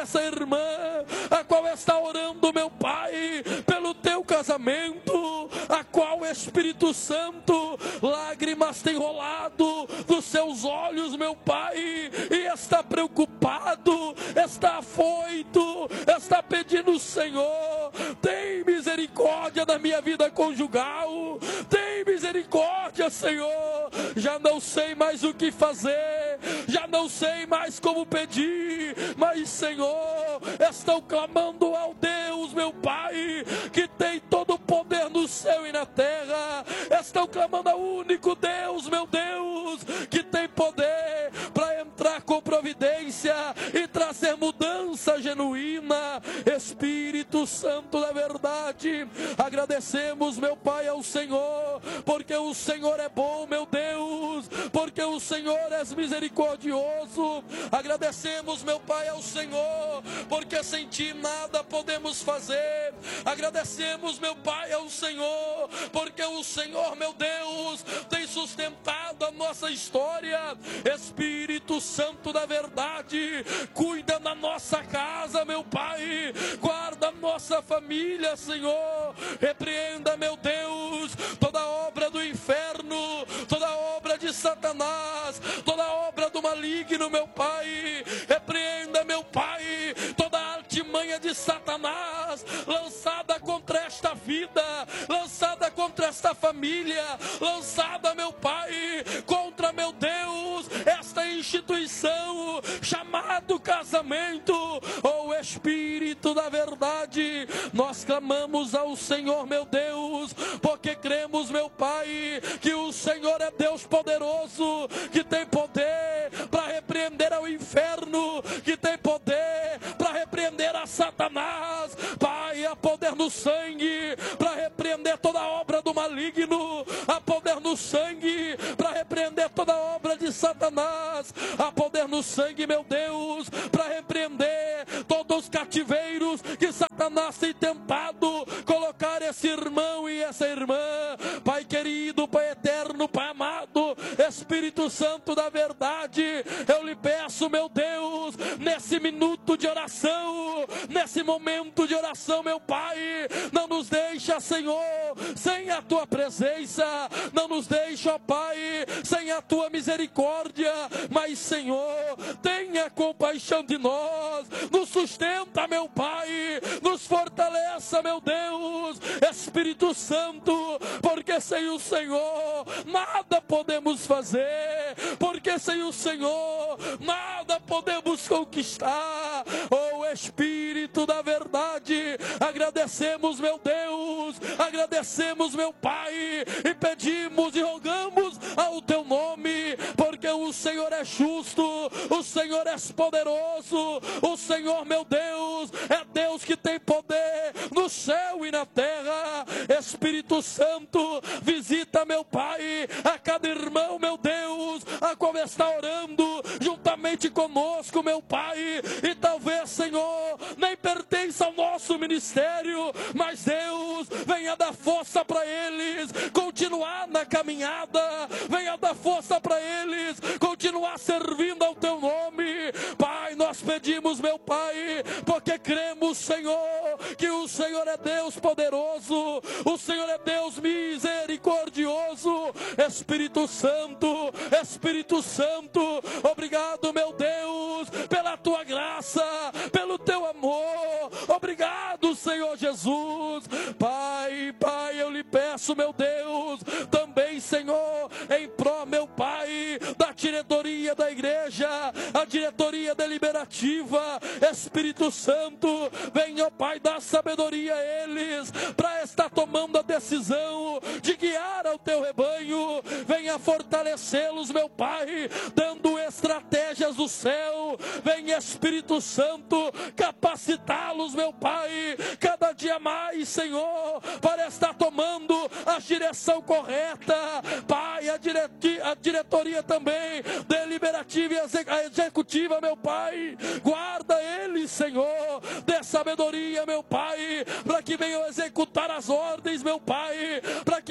essa irmã, a qual está orando, meu Pai, pelo teu casamento, a qual, Espírito Santo, lágrimas têm rolado dos seus olhos, meu Pai, e está preocupado, está afoito, está pedindo: Senhor, tem misericórdia da minha vida conjugal, tem misericórdia, Senhor, já não sei mais o que fazer, já não sei mais como pedir, mas, Senhor, estão clamando ao Deus, meu Pai, que tem todo o poder no céu e na terra, estão clamando ao único Deus, meu Deus, que tem poder para entrar com providência e trazer mudança genuína. Espírito Santo da verdade, agradecemos, meu Pai, ao Senhor, porque o Senhor é bom, meu Deus, porque o Senhor é misericordioso. Agradecemos, meu Pai, ao Senhor, porque sem Ti nada podemos fazer. Agradecemos, meu Pai, ao Senhor, porque o Senhor, meu Deus, tem sustentado a nossa história. Espírito Santo da verdade, cuida da nossa casa, meu Pai, guarda a nossa família, Senhor. Repreenda, meu Deus, toda obra do inferno, toda obra de Satanás, toda obra do maligno, meu Pai. Repreenda, meu Pai, toda artimanha de Satanás lançada contra esta vida, lançada contra esta família, lançada, meu Pai, contra, meu Deus, esta instituição chamado casamento. Oh, Espírito da verdade, nós clamamos ao Senhor, meu Deus, porque cremos, meu Pai, que o Senhor é Deus poderoso, que tem poder para repreender ao inferno, que tem poder para repreender a Satanás. Pai, há poder no sangue para repreender toda obra do maligno, há poder no sangue para repreender toda obra de Satanás, há poder no sangue, meu Deus, para repreender todos os cativeiros que Satanás tem tentado colocar esse irmão e essa irmã. Pai querido, Pai eterno, Pai amado, Espírito Santo da verdade, eu lhe peço, meu Deus, nesse minuto de oração, nesse momento de oração, meu Pai, não nos deixa, Senhor, sem a Tua presença, não nos deixa, ó Pai, sem a Tua misericórdia, mas, Senhor, tenha compaixão de nós, nos sustenta, meu Pai, nos fortaleça, meu Deus, Espírito Santo, porque sem o Senhor nada podemos fazer, porque sem o Senhor nada podemos conquistar. Oh, Espírito da verdade, agradecemos, meu Deus, agradecemos, meu Pai, e pedimos e rogamos ao Teu nome, porque o Senhor é justo, o Senhor é poderoso, o Senhor, meu Deus, é Deus que tem poder no céu e na terra. Espírito Santo, visita, meu Pai, a cada irmão, meu Deus, a qual está orando juntamente conosco, meu Pai, e talvez, Senhor, nem pertence ao nosso ministério, mas Deus, venha dar força para eles continuar na caminhada, venha dar força para eles continuar servindo ao Teu nome. Pai, nós pedimos, meu Pai, porque cremos, Senhor, que o Senhor é Deus poderoso, o Senhor é Deus misericordioso. Espírito Santo, Espírito Santo, obrigado, meu Deus, pela Tua graça, pelo Teu amor, obrigado, Senhor Jesus. Pai, eu lhe peço, meu Deus, também, Senhor, em pró, meu Pai, da diretoria da igreja, a diretoria deliberativa, Espírito Santo, venha, ó Pai, dar sabedoria a eles, para estar tomando a decisão de guiar ao Teu rebanho, venha fortalecê-los, meu Pai, dando estratégias do céu, venha, Espírito Santo, capacitá-los, meu Pai, cada dia mais, Senhor, para estar tomando a direção correta. Pai, a diretoria também, deliberativa e executiva, meu Pai, guarda eles, Senhor, dê sabedoria, meu Pai, para que venham executar as ordens, meu Pai, para que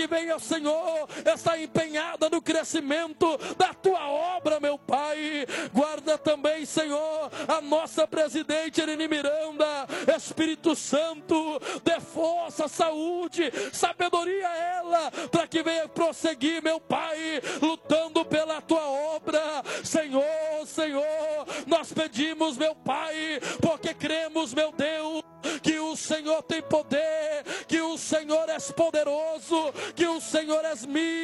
que venha, Senhor, está empenhada no crescimento da tua obra, meu Pai. Guarda também, Senhor, a nossa presidente Irene Miranda. Espírito Santo, dê força, saúde, sabedoria a ela, para que venha prosseguir, meu Pai, lutando pela tua obra. Senhor, nós pedimos, meu Pai, porque cremos, meu Deus, que o Senhor tem poder, que o Senhor é poderoso, que o Senhor é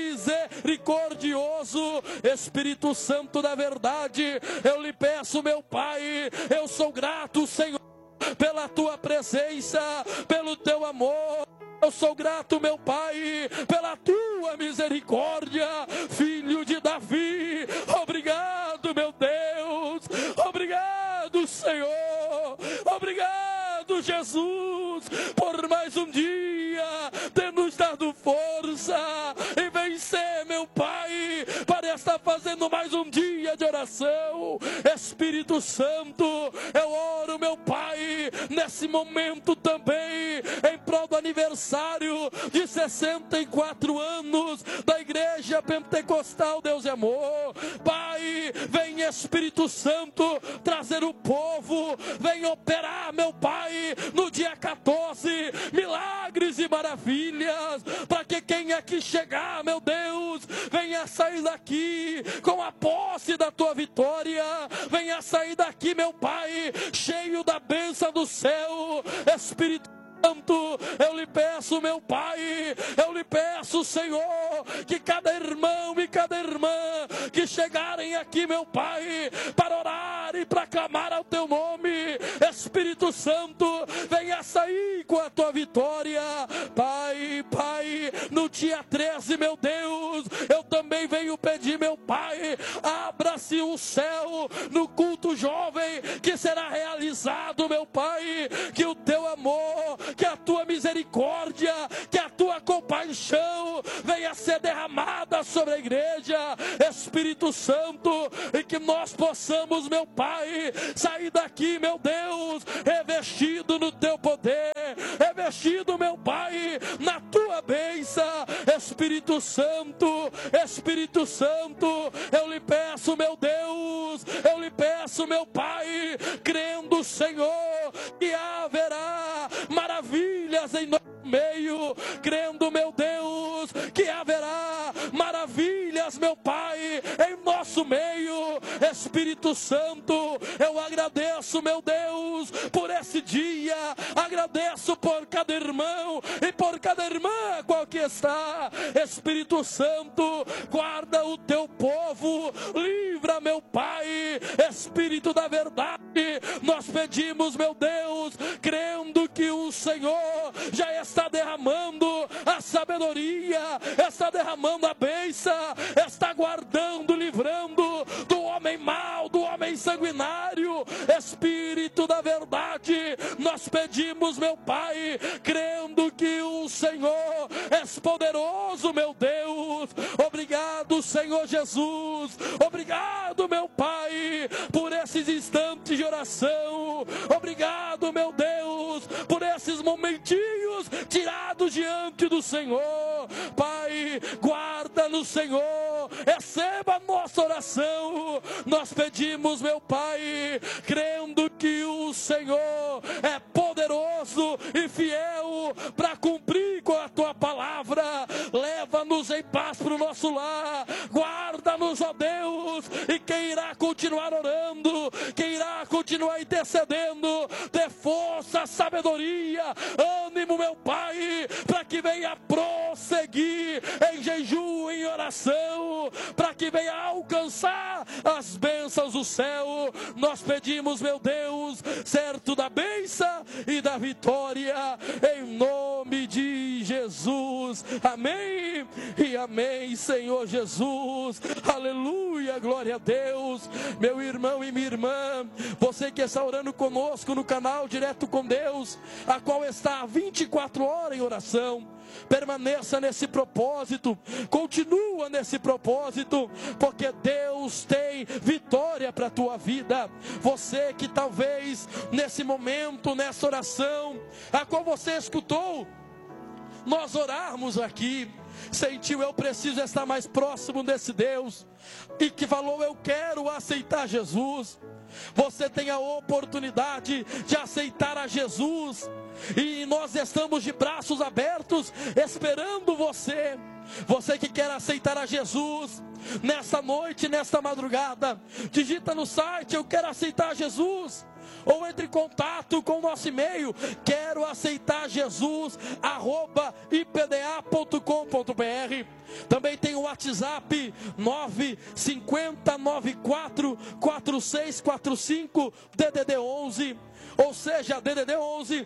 misericordioso. Espírito Santo da verdade, eu lhe peço, meu Pai, eu sou grato, Senhor, pela tua presença, pelo teu amor. Eu sou grato, meu Pai, pela tua misericórdia, Filho de Davi. Obrigado, meu Deus. Obrigado, Senhor. Obrigado, Jesus, por mais um dia ter nos dado força e vencer, meu Pai, para estar fazendo mais um dia de oração. Espírito Santo, eu oro, meu Pai, nesse momento também, em prol do aniversário de 64 anos da Igreja Pentecostal Deus e Amor. Pai, vem Espírito Santo trazer o povo, vem operar, meu Pai, no dia 14, milagres e maravilhas, para que quem aqui chegar, meu Deus, venha sair daqui com a posse da tua vitória, venha sair daqui, meu Pai, cheio da bênção do céu. Espírito Santo, eu lhe peço, meu Pai, eu lhe peço, Senhor, que cada irmão e cada irmã que chegarem aqui, meu Pai, para orar e para clamar ao teu nome, Espírito Santo, venha sair com a tua vitória. Pai, no dia 13, meu Deus, eu também venho pedir, meu Pai, abra-se o céu no culto jovem que será realizado, meu Pai, que o teu amor, que a tua misericórdia, que a tua compaixão venha ser derramada sobre a igreja, Espírito Santo, e que nós possamos, meu Pai, sair daqui, meu Deus, revestido no teu poder, revestido, meu Pai, na tua bênção. Espírito Santo, eu lhe peço, meu Deus, eu lhe peço, meu Pai, crendo, Senhor, que haverá maravilhas em nosso meio, crendo, meu Deus, que haverá maravilhas, meu Pai, em nosso meio. Espírito Santo, eu agradeço, meu Deus, por esse dia, agradeço por cada irmão e por cada irmã qual que está. Espírito Santo, guarda o teu povo, livra, meu Pai, Espírito da verdade, nós pedimos, meu Deus, crendo que o Senhor já está derramando a sabedoria, está derramando a bênção, está guardando, livrando do homem mau, do homem sanguinário. Espírito da verdade, nós pedimos, meu Pai, crendo que o Senhor é poderoso, meu Deus. Obrigado, Senhor Jesus, obrigado, meu Pai, por esses instantes de oração. Obrigado, meu Deus, por esses momentinhos tirados diante do Senhor. Pai, guarda no Senhor, receba a nossa oração. Nós pedimos, meu Pai, crendo que o Senhor é poderoso e fiel para cumprir com a tua palavra. Leva-nos em paz para o nosso lar, guarda-nos, ó Deus, e quem irá continuar orando, quem irá continuar intercedendo, dê força, sabedoria, ânimo, meu Pai, para que venha prosseguir em jejum, em oração, para que venha alcançar as bênçãos do céu. Nós pedimos, meu Deus, certo da bênção e da vitória, em nome de Jesus. Amém e amém, Senhor Jesus. Aleluia, glória a Deus. Meu irmão e minha irmã, você que está orando conosco no canal Direto com Deus, a qual está há 24 horas em oração, permaneça nesse propósito, continua nesse propósito, porque Deus tem vitória para a tua vida. Você que talvez nesse momento, nessa oração, a qual você escutou, nós orarmos aqui, sentiu, eu preciso estar mais próximo desse Deus, e que falou, eu quero aceitar Jesus. Você tem a oportunidade de aceitar a Jesus, e nós estamos de braços abertos, esperando você. Você que quer aceitar a Jesus, nessa noite, nesta madrugada, digita no site, eu quero aceitar Jesus, ou entre em contato com o nosso e-mail, quero aceitar Jesus, @ipda.com.br. Também tem o WhatsApp 950944645 DDD 11, ou seja, DDD 11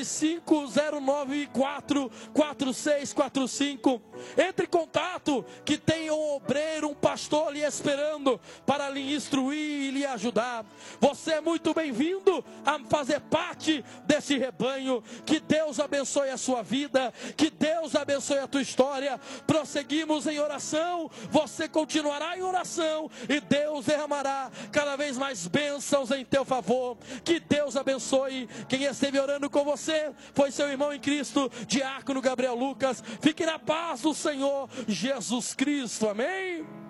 950944645. Entre em contato, que tem um obreiro, um pastor ali esperando para lhe instruir e lhe ajudar. Você é muito bem-vindo a fazer parte desse rebanho. Que Deus abençoe a sua vida, que Deus abençoe a tua história. Prosseguimos em oração, você continuará em oração, e Deus derramará cada vez mais bênçãos em teu favor. Que Deus abençoe. Quem esteve orando com você foi seu irmão em Cristo, Diácono Gabriel Lucas. Fique na paz do Senhor Jesus Cristo, amém?